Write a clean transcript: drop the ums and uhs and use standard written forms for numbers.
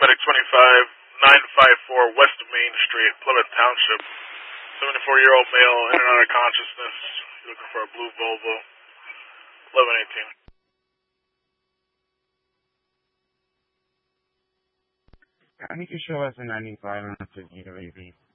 Medic 25, 954 West Main Street, Plymouth Township. 74-year-old male in and out of consciousness. You're looking for a blue Volvo. 1118. I think you show us a 95 on a 58 of AB.